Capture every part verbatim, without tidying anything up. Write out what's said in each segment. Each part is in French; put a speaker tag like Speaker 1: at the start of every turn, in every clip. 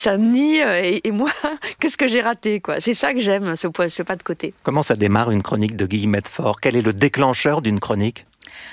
Speaker 1: Ça nie, et, et moi, qu'est-ce que j'ai raté, quoi. C'est ça que j'aime, ce, ce pas de côté.
Speaker 2: Comment ça démarre une chronique de Guillemette Faure ? Quel est le déclencheur d'une chronique ?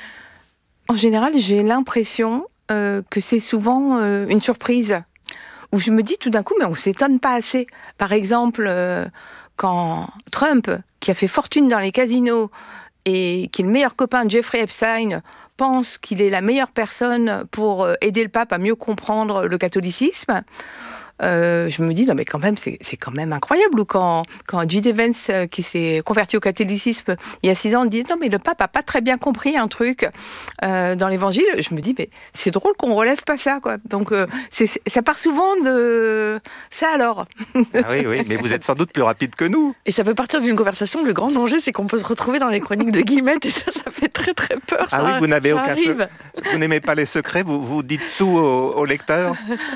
Speaker 3: En général, j'ai l'impression euh, que c'est souvent euh, une surprise, où je me dis tout d'un coup, mais on s'étonne pas assez. Par exemple, euh, quand Trump, qui a fait fortune dans les casinos, et qui est le meilleur copain de Jeffrey Epstein, pense qu'il est la meilleure personne pour aider le pape à mieux comprendre le catholicisme, Euh, je me dis, non mais quand même, c'est, c'est quand même incroyable. Ou quand, quand J D. Vance, euh, qui s'est converti au catholicisme il y a six ans, dit, non mais le pape a pas très bien compris un truc euh, dans l'évangile. Je me dis, mais c'est drôle qu'on relève pas ça, quoi. Donc, euh, c'est, c'est, ça part souvent de ça alors.
Speaker 2: Ah oui, oui, mais vous êtes sans doute plus rapide que nous.
Speaker 1: Et ça peut partir d'une conversation. Le grand danger, c'est qu'on peut se retrouver dans les chroniques de Guillemette, et ça, ça fait très très peur.
Speaker 2: Ah
Speaker 1: ça,
Speaker 2: oui, vous n'avez aucun
Speaker 1: arrive.
Speaker 2: secret. Vous n'aimez pas les secrets, vous, vous dites tout au, au lecteur.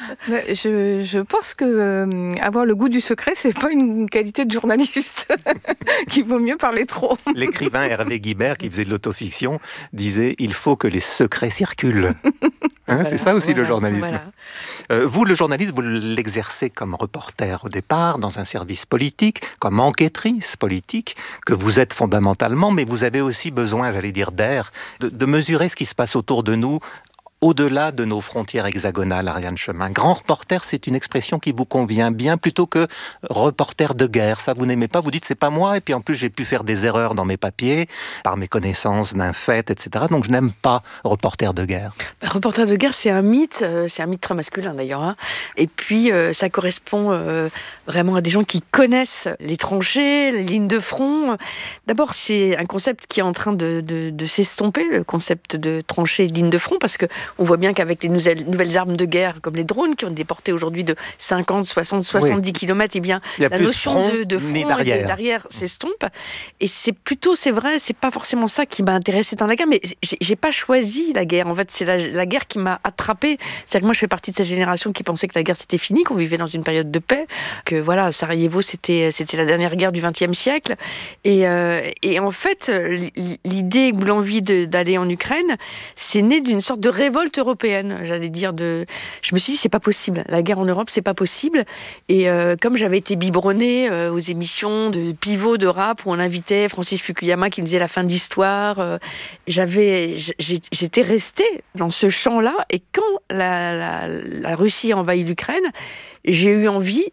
Speaker 3: Je, je pense que euh, avoir le goût du secret, c'est pas une qualité de journaliste, qu'il vaut mieux parler trop.
Speaker 2: L'écrivain Hervé Guibert, qui faisait de l'autofiction, disait « Il faut que les secrets circulent ». Hein, voilà, c'est ça aussi, voilà, le journalisme. Voilà. Euh, vous, le journalisme, vous l'exercez comme reporter au départ, dans un service politique, comme enquêtrice politique, que vous êtes fondamentalement, mais vous avez aussi besoin, j'allais dire, d'air, de, de mesurer ce qui se passe autour de nous, au-delà de nos frontières hexagonales, Ariane Chemin. Grand reporter, c'est une expression qui vous convient bien, plutôt que reporter de guerre. Ça, vous n'aimez pas, vous dites c'est pas moi, et puis en plus j'ai pu faire des erreurs dans mes papiers, par mes connaissances d'un fait, et cetera. Donc je n'aime pas reporter de guerre.
Speaker 1: Bah, reporter de guerre, c'est un mythe, euh, c'est un mythe très masculin d'ailleurs. Hein. Et puis euh, ça correspond euh, vraiment à des gens qui connaissent les tranchées, les lignes de front. D'abord, c'est un concept qui est en train de, de, de s'estomper, le concept de tranchées et de lignes de front, parce que on voit bien qu'avec les nouvelles, nouvelles armes de guerre, comme les drones, qui ont des portées aujourd'hui de cinquante, soixante, soixante-dix oui. kilomètres, eh bien, la notion de front, de, de front et de d'arrière s'estompe. Et c'est plutôt, c'est vrai, c'est pas forcément ça qui m'a intéressée dans la guerre, mais j'ai, j'ai pas choisi la guerre. En fait, c'est la, la guerre qui m'a attrapée. C'est-à-dire que moi, je fais partie de cette génération qui pensait que la guerre, c'était fini, qu'on vivait dans une période de paix, que voilà, Sarajevo, c'était, c'était la dernière guerre du vingtième siècle. Et, euh, et en fait, l'idée ou l'envie de, d'aller en Ukraine, c'est né d'une sorte de révolte européenne, j'allais dire. De... Je me suis dit, c'est pas possible. La guerre en Europe, c'est pas possible. Et euh, comme j'avais été biberonnée euh, aux émissions de pivot de rap où on invitait Francis Fukuyama qui me disait la fin de l'histoire, euh, j'avais, j'étais restée dans ce champ-là. Et quand la, la, la Russie envahit l'Ukraine, j'ai eu envie,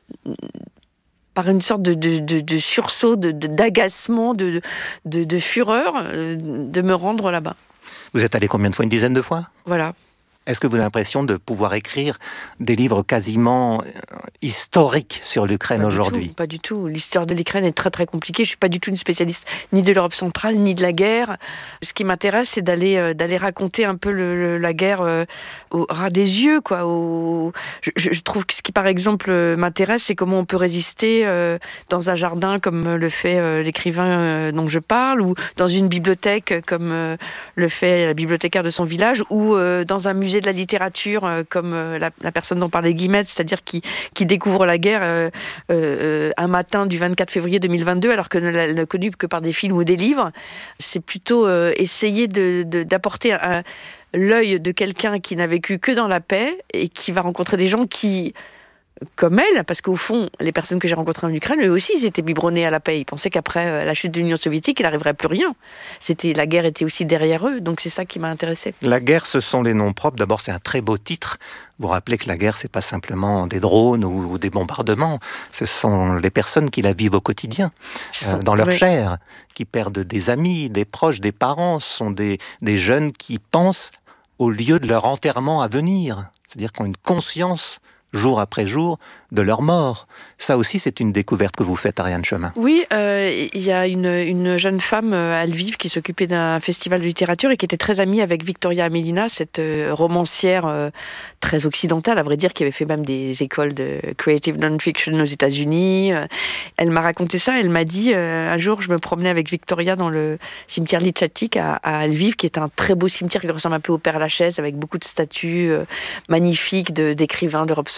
Speaker 1: par une sorte de, de, de, de sursaut, de, de, d'agacement, de, de, de fureur, de me rendre là-bas.
Speaker 2: Vous êtes allé combien de fois ? Une dizaine de fois ?
Speaker 1: Voilà.
Speaker 2: Est-ce que vous avez l'impression de pouvoir écrire des livres quasiment historiques sur l'Ukraine
Speaker 1: pas
Speaker 2: aujourd'hui ?
Speaker 1: Du tout, pas du tout. L'histoire de l'Ukraine est très très compliquée. Je suis pas du tout une spécialiste ni de l'Europe centrale ni de la guerre. Ce qui m'intéresse, c'est d'aller euh, d'aller raconter un peu le, le, la guerre euh, au ras des yeux, quoi. Au... Je, je trouve que ce qui, par exemple, m'intéresse, c'est comment on peut résister euh, dans un jardin comme le fait euh, l'écrivain euh, dont je parle, ou dans une bibliothèque comme euh, le fait la bibliothécaire de son village, ou euh, dans un musée de la littérature, euh, comme euh, la, la personne dont parlait Guillemette, c'est-à-dire qui, qui découvre la guerre euh, euh, un matin du vingt-quatre février deux mille vingt-deux, alors que ne l'a ne connue que par des films ou des livres. C'est plutôt euh, essayer de, de, d'apporter un, l'œil de quelqu'un qui n'a vécu que dans la paix et qui va rencontrer des gens qui, comme elle, parce qu'au fond, les personnes que j'ai rencontrées en Ukraine, eux aussi, ils étaient biberonnés à la paix. Ils pensaient qu'après la chute de l'Union soviétique, il n'arriverait plus rien. C'était, la guerre était aussi derrière eux, donc c'est ça qui m'a intéressée.
Speaker 2: La guerre, ce sont les noms propres. D'abord, c'est un très beau titre. Vous rappelez que la guerre, c'est pas simplement des drones ou des bombardements. Ce sont les personnes qui la vivent au quotidien, euh, dans leur oui. chair, qui perdent des amis, des proches, des parents. Ce sont des, des jeunes qui pensent au lieu de leur enterrement à venir. C'est-à-dire qu'ils ont une conscience jour après jour, de leur mort. Ça aussi, c'est une découverte que vous faites, Ariane Chemin.
Speaker 1: Oui, euh, il y a une, une jeune femme à Lviv qui s'occupait d'un festival de littérature et qui était très amie avec Victoria Amelina, cette euh, romancière euh, très occidentale, à vrai dire, qui avait fait même des écoles de creative non-fiction aux États-Unis. Elle m'a raconté ça, elle m'a dit, euh, un jour, je me promenais avec Victoria dans le cimetière Lychatyk à, à Lviv, qui est un très beau cimetière qui ressemble un peu au Père Lachaise, avec beaucoup de statues euh, magnifiques de, d'écrivains d'Europe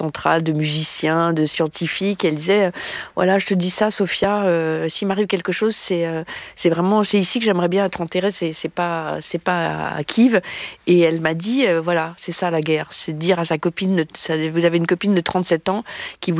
Speaker 1: centrale, de musiciens, de scientifiques. Elle disait, euh, voilà, je te dis ça, Sophia, euh, s'il m'arrive quelque chose, c'est euh, c'est vraiment, c'est ici que j'aimerais bien être enterrée, c'est, c'est pas, c'est pas à Kiev. Et elle m'a dit, euh, voilà, c'est ça la guerre, c'est dire à sa copine, vous avez une copine de trente-sept ans qui vous